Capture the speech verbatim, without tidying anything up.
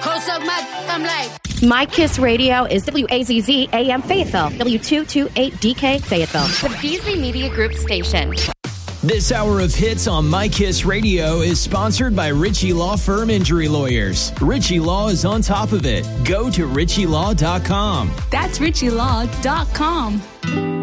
Close up my, I'm like. My Kiss Radio is W A Z Z A M Fayetteville, W two twenty-eight D K Fayetteville. The Beasley Media Group station. This hour of hits on My Kiss Radio is sponsored by Ritchie Law Firm Injury Lawyers. Ritchie Law is on top of it. Go to ritchie law dot com. That's ritchie law dot com.